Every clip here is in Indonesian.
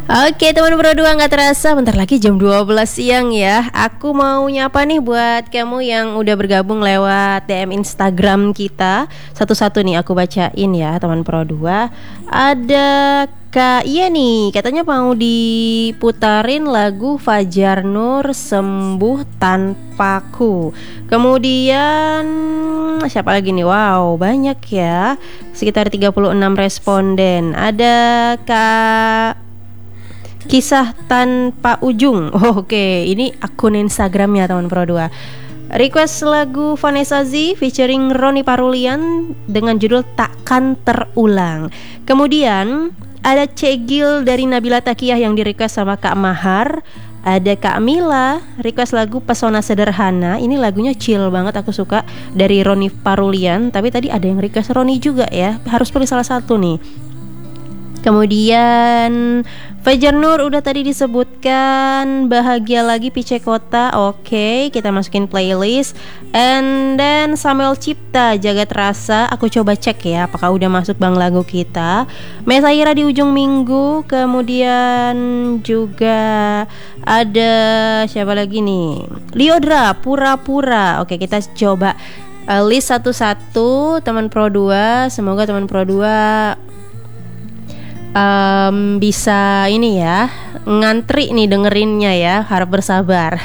Oke teman Pro 2, nggak terasa bentar lagi jam 12 siang ya. Aku mau nyapa nih buat kamu yang udah bergabung lewat DM Instagram kita. Satu-satu nih aku bacain ya teman Pro 2. Ada Kak Iya nih, katanya mau diputarin lagu Fajar Nur Sembuh Tanpaku. Kemudian siapa lagi nih? Wow, banyak ya. Sekitar 36 responden. Ada Kak Kisah Tanpa Ujung. Oke, ini akun Instagramnya teman Pro 2. Request lagu Vanessa Z featuring Roni Parulian dengan judul Takkan Terulang. Kemudian ada Cegil dari Nabila Takiyah yang di request sama Kak Mahar. Ada Kak Mila request lagu Pesona Sederhana. Ini lagunya chill banget, aku suka, dari Roni Parulian. Tapi tadi ada yang request Roni juga ya. Harus pilih salah satu nih. Kemudian Fajar Nur udah tadi disebutkan. Bahagia Lagi Pice Kota. Oke, kita masukin playlist. And then Samuel Cipta Jagat Rasa. Aku coba cek ya apakah udah masuk bang lagu kita. Mesaira di Ujung Minggu. Kemudian juga ada siapa lagi nih? Liodra Pura-Pura. Oke, kita coba list satu-satu teman Pro 2. Semoga teman Pro 2 bisa ini ya, ngantri nih dengerinnya ya, harap bersabar.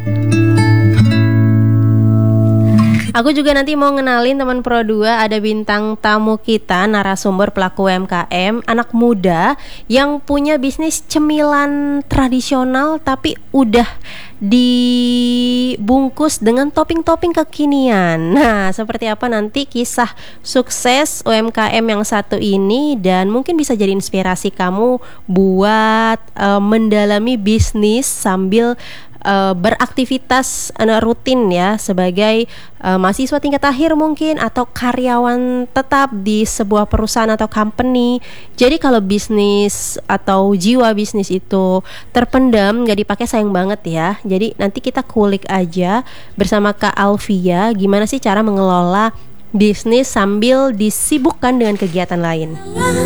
Aku juga nanti mau ngenalin teman Pro 2, ada bintang tamu kita, narasumber pelaku UMKM, anak muda yang punya bisnis cemilan tradisional tapi udah dibungkus dengan topping-topping kekinian. Nah, seperti apa nanti kisah sukses UMKM yang satu ini, dan mungkin bisa jadi inspirasi kamu buat mendalami bisnis sambil beraktivitas rutin ya, sebagai mahasiswa tingkat akhir mungkin, atau karyawan tetap di sebuah perusahaan atau company. Jadi kalau bisnis atau jiwa bisnis itu terpendam, gak dipakai, sayang banget ya. Jadi nanti kita kulik aja bersama Kak Alvia gimana sih cara mengelola bisnis sambil disibukkan dengan kegiatan lain.